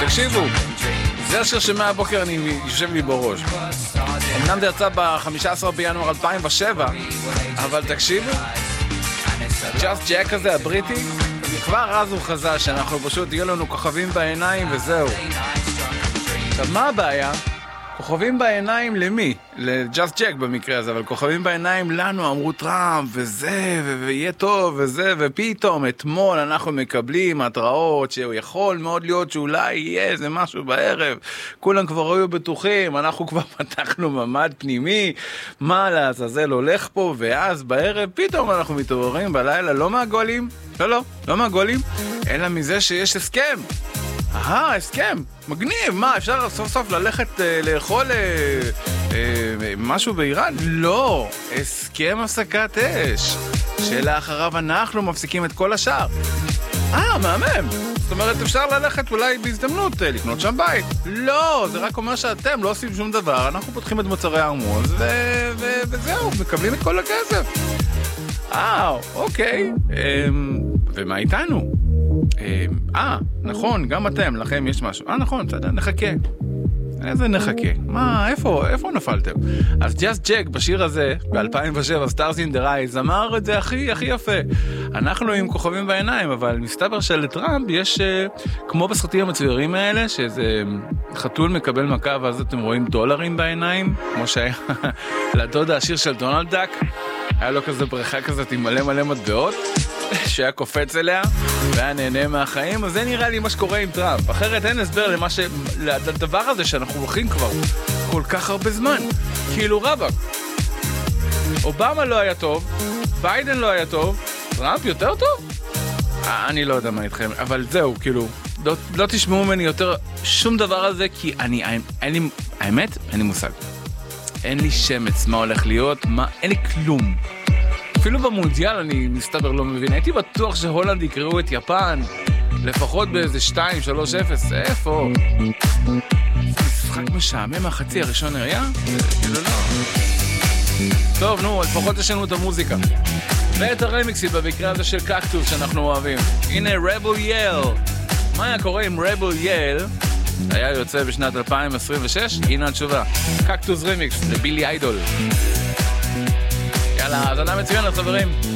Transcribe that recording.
תקשיבו, זה השיר שמהבוקר אני יושב לי בראש. אמנם זה יצא ב-15 בינואר 2007, אבל תקשיבו, Just Jack הזה הבריטי, כבר אז הוא חזה שאנחנו פשוט יהיו לנו כוכבים בעיניים וזהו. עכשיו מה הבעיה? כוכבים בעיניים למי? ל-Just Jack במקרה הזה, אבל כוכבים בעיניים לנו, אמרו טראמפ וזה, ויהיה טוב וזה, ופתאום אתמול אנחנו מקבלים התראות שהוא יכול מאוד להיות שאולי יהיה איזה משהו בערב, כולם כבר היו בטוחים, אנחנו כבר פתחנו ממד פנימי, מה לעזאזל הולך פה, ואז בערב פתאום אנחנו מתעוררים בלילה, לא מהגולים, לא מהגולים, אלא מזה שיש הסכם. הסכם, מגניב, מה, אפשר סוף סוף ללכת לאכול משהו באיראן? לא, הסכם הפסקת אש, שלאחריו אנחנו מפסיקים את כל השאר. מהמם, זאת אומרת אפשר ללכת אולי בהזדמנות לקנות שם בית. לא, זה רק אומר שאתם לא עושים שום דבר, אנחנו פותחים את מוצרי הארמוז וזהו, מקבלים את כל הכסף. אוקיי, ומה איתנו? נכון, גם אתם, לכם יש משהו. נכון, בסדר, נחכה. איזה נחכה? מה, איפה נפלתם? אז Just Jack בשיר הזה, ב-2007, Stars in the Rise, אמר את זה הכי יפה. אנחנו עם כוכבים בעיניים, אבל מסתבר שלטראמפ יש, כמו בסרטים המצוירים האלה, שאיזה חתול מקבל מכה, ואז אתם רואים דולרים בעיניים, כמו שהיה לדוד העשיר של דונלד דאק, היה לו כזה בריכה כזאת עם מלא מטבעות, שהיה קופץ אליה והיה נהנה מהחיים. אז זה נראה לי מה שקורה עם טראמפ, אחרת אין הסבר לדבר הזה שאנחנו הולכים כבר כל כך הרבה זמן. כאילו רבק, אובמה לא היה טוב, ביידן לא היה טוב, טראמפ יותר טוב? אני לא יודע מה איתכם, אבל זהו, כאילו לא תשמעו ממני יותר שום דבר על זה, כי האמת, אין לי מושג, אין לי שמץ מה הולך להיות, אין לי כלום. אפילו במונדיאל אני מסתבר לא מבין. הייתי בטוח שהולנד יקראו את יפן, לפחות באיזה 2-3-0. איפה? משחק משעמם מהחצי הראשון היה? כאילו לא. טוב, נו, לפחות יש לנו את המוזיקה. ואת הרמיקסית במקרה הזה של קקטוס שאנחנו אוהבים. הנה רבל יל. מה היה קורה עם רבל יל? היה יוצא בשנת 2026? הנה התשובה. קקטוס רמיקס לבילי איידול. יאללה, אז אדם מצוין לחברים.